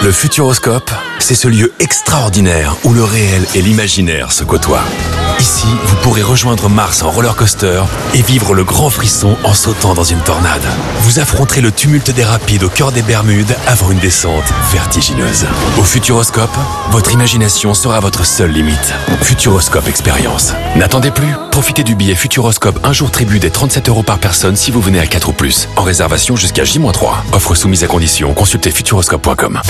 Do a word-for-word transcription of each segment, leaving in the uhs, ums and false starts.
Le Futuroscope, c'est ce lieu extraordinaire où le réel et l'imaginaire se côtoient. Ici, vous pourrez rejoindre Mars en roller coaster et vivre le grand frisson en sautant dans une tornade. Vous affronterez le tumulte des rapides au cœur des Bermudes avant une descente vertigineuse. Au Futuroscope, votre imagination sera votre seule limite. Futuroscope Expérience. N'attendez plus, profitez du billet Futuroscope un jour tribu des trente-sept euros par personne si vous venez à quatre ou plus. En réservation jusqu'à J moins trois. Offre soumise à condition, consultez futuroscope point com.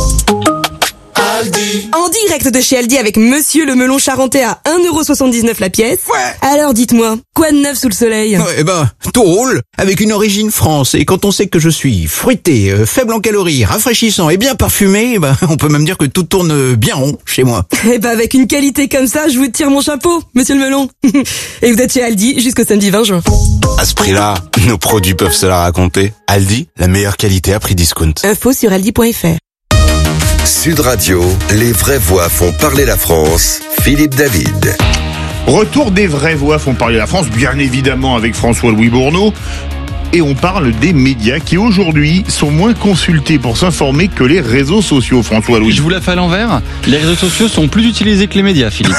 Aldi. En direct de chez Aldi avec Monsieur le melon charentais à un euro soixante-dix-neuf la pièce. Ouais. Alors dites-moi, quoi de neuf sous le soleil? Eh ben, tôle, avec une origine France. Et quand on sait que je suis fruité, euh, faible en calories, rafraîchissant et bien parfumé, eh ben, on peut même dire que tout tourne bien rond chez moi. Eh ben, avec une qualité comme ça, je vous tire mon chapeau, Monsieur le melon. Et vous êtes chez Aldi jusqu'au samedi vingt juin. À ce prix-là, nos produits peuvent se la raconter. Aldi, la meilleure qualité à prix discount. Info sur aldi point f r. Sud Radio, les vraies voix font parler la France. Philippe David. Retour des vraies voix font parler la France, bien évidemment avec François-Louis Bourneau. Et on parle des médias qui aujourd'hui sont moins consultés pour s'informer que les réseaux sociaux, François-Louis. Je vous la fais à l'envers. Les réseaux sociaux sont plus utilisés que les médias, Philippe.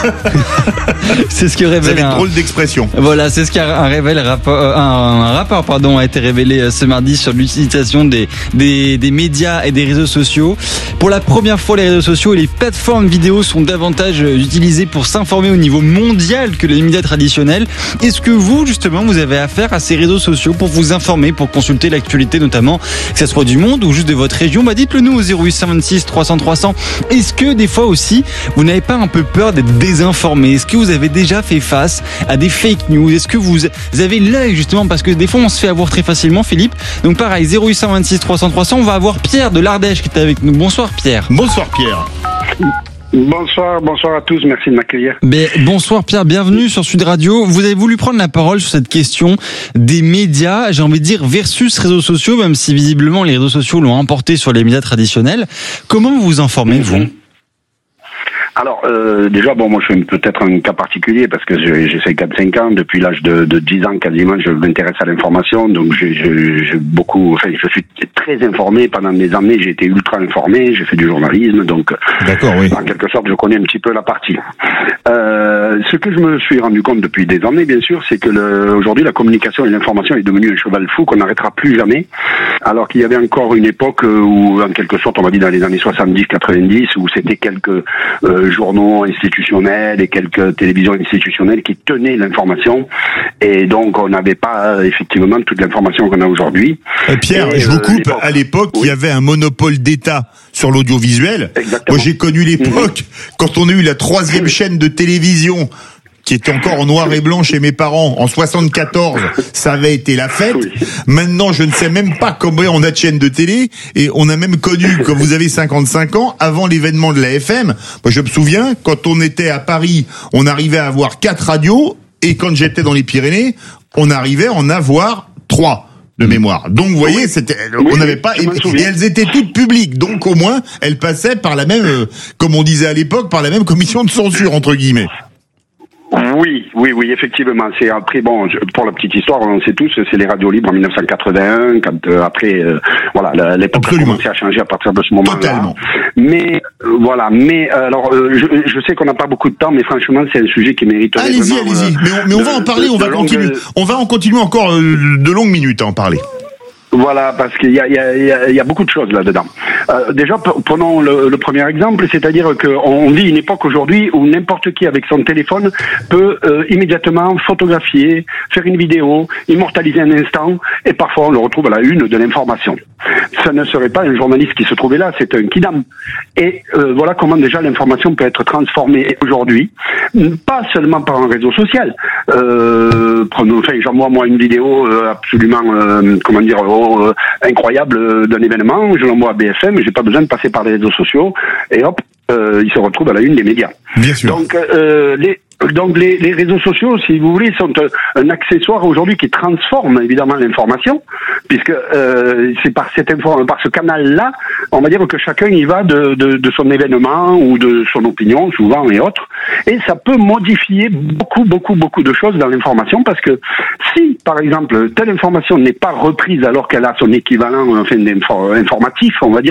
C'est ce que révèle. Vous avez une un... drôle d'expression. Voilà, c'est ce qu'un révèle rapport, un, un rapport pardon a été révélé ce mardi sur l'utilisation des, des des médias et des réseaux sociaux. Pour la première fois, les réseaux sociaux et les plateformes vidéo sont davantage utilisés pour s'informer au niveau mondial que les médias traditionnels. Est-ce que vous, justement, vous avez affaire à ces réseaux sociaux pour vous informer, pour consulter l'actualité, notamment que ce soit du monde ou juste de votre région? Bah dites-le nous au zéro huit cent vingt-six trois cents trois cents. Est-ce que des fois aussi vous n'avez pas un peu peur d'être désinformé? Est-ce que vous avez déjà fait face à des fake news? Est-ce que vous avez l'œil, justement, parce que des fois on se fait avoir très facilement, Philippe? Donc pareil, zéro huit cent vingt-six trois cents trois cents. On va avoir Pierre de l'Ardèche qui est avec nous. Bonsoir Pierre. Bonsoir Pierre. Bonsoir, bonsoir à tous, merci de m'accueillir. Mais bonsoir Pierre, bienvenue sur Sud Radio. Vous avez voulu prendre la parole sur cette question des médias, j'ai envie de dire versus réseaux sociaux, même si visiblement les réseaux sociaux l'ont emporté sur les médias traditionnels. Comment vous vous informez, vous ? Alors, euh, déjà, bon, moi, je suis peut-être un cas particulier parce que j'ai, j'ai cinquante cinq ans. Depuis l'âge de, de dix ans, quasiment, je m'intéresse à l'information. Donc, j'ai, j'ai, j'ai beaucoup, enfin, je suis très informé. Pendant des années, j'ai été ultra informé. J'ai fait du journalisme. Donc, d'accord, oui. En quelque sorte, je connais un petit peu la partie. Euh, ce que je me suis rendu compte depuis des années, bien sûr, c'est que le, aujourd'hui, la communication et l'information est devenue un cheval fou qu'on n'arrêtera plus jamais. Alors qu'il y avait encore une époque où, en quelque sorte, on va dire dans les années soixante-dix quatre-vingt-dix, où c'était quelques, euh, journaux institutionnels et quelques télévisions institutionnelles qui tenaient l'information, et donc on n'avait pas effectivement toute l'information qu'on a aujourd'hui. Euh, Pierre, et, je vous euh, coupe, l'époque. à l'époque, oui. Il y avait un monopole d'État sur l'audiovisuel. Exactement. Moi j'ai connu l'époque mmh. quand on a eu la troisième chaîne de télévision qui était encore en noir et blanc chez mes parents, en soixante-quatorze, ça avait été la fête. Oui. Maintenant, je ne sais même pas combien on a de chaînes de télé, et on a même connu, quand vous avez cinquante-cinq ans, avant l'événement de la F M, moi je me souviens, quand on était à Paris, on arrivait à avoir quatre radios, et quand j'étais dans les Pyrénées, on arrivait à en avoir trois de mémoire. Donc, vous voyez, c'était, oui, on n'avait pas, et, et elles étaient toutes publiques, donc au moins, elles passaient par la même, euh, comme on disait à l'époque, par la même commission de censure, entre guillemets. Oui, oui, oui, effectivement. C'est après, bon, pour la petite histoire, on sait tous, c'est les radios libres en dix-neuf cent quatre-vingt-un, quand euh, après, euh, voilà, l'époque a commencé à changer à partir de ce moment-là. Totalement. Mais euh, voilà, mais alors, euh, je, je sais qu'on n'a pas beaucoup de temps, mais franchement, c'est un sujet qui mériterait. Allez-y, vraiment, allez-y. Euh, mais on, mais on va en parler, on va continuer. Longue... On va en continuer encore euh, de longues minutes à en parler. Voilà, parce qu'il y a, il y a, il y a beaucoup de choses là-dedans. Euh, déjà, prenons le, le premier exemple, c'est-à-dire qu'on vit une époque aujourd'hui où n'importe qui avec son téléphone peut euh, immédiatement photographier, faire une vidéo, immortaliser un instant, et parfois on le retrouve à la une de l'information. Ça ne serait pas un journaliste qui se trouvait là, c'est un kidam. Et euh, voilà comment déjà l'information peut être transformée aujourd'hui, pas seulement par un réseau social. Euh, prenons, enfin, j'envoie moi une vidéo euh, absolument, euh, comment dire, oh, euh, incroyable euh, d'un événement, je l'envoie à B F M, j'ai pas besoin de passer par les réseaux sociaux, et hop, euh, il se retrouve à la une des médias. Bien sûr. Donc, euh, les Donc les, les réseaux sociaux, si vous voulez, sont un accessoire aujourd'hui qui transforme évidemment l'information, puisque euh, c'est par cette info, par ce canal-là, on va dire que chacun y va de, de, de son événement ou de son opinion, souvent et autres, et ça peut modifier beaucoup, beaucoup, beaucoup de choses dans l'information, parce que si, par exemple, telle information n'est pas reprise alors qu'elle a son équivalent enfin, informatif, on va dire,